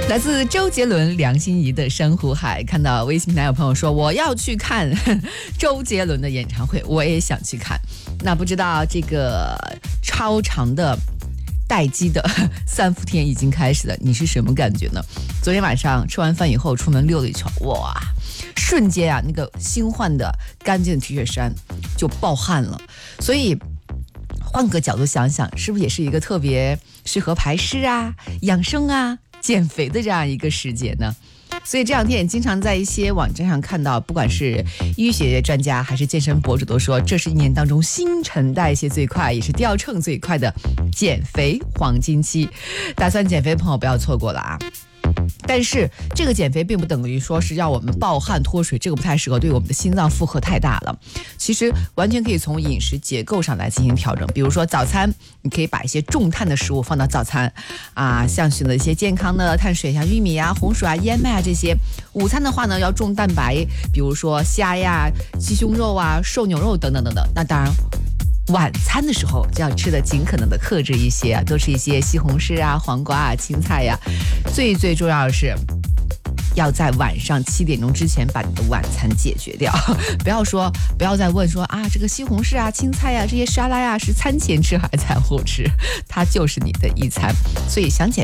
来自周杰伦、梁心颐的《珊瑚海》，看到微信平台有朋友说我要去看周杰伦的演唱会，我也想去看。那不知道这个超长的待机的3伏天已经开始了，你是什么感觉呢？昨天晚上吃完饭以后出门溜了一圈，哇，瞬间啊，那个新换的干净的 T 恤衫就暴汗了。所以换个角度想想，是不是也是一个特别适合排湿啊、养生啊、减肥的这样一个时节呢？所以这两天也经常在一些网站上看到，不管是医学专家还是健身博主都说，这是一年当中新陈代谢最快，也是掉秤最快的减肥黄金期。打算减肥的朋友不要错过了啊！但是这个减肥并不等于说是要我们暴汗脱水，这个不太适合，对我们的心脏负荷太大了。其实完全可以从饮食结构上来进行调整，比如说早餐，你可以把一些重碳的食物放到早餐啊，像选择一些健康的碳水，像玉米啊、红薯啊、燕麦啊这些。午餐的话呢，要重蛋白，比如说虾呀、鸡胸肉啊、瘦牛肉等等等等。那当然晚餐的时候就要吃的尽可能的克制一些啊，多吃一些西红柿啊、黄瓜啊、青菜呀。最重要的是要在晚上7点钟之前把你的晚餐解决掉，不要再问说啊，这个西红柿啊、青菜啊、这些沙拉呀是餐前吃还是餐后吃，它就是你的一餐。所以想减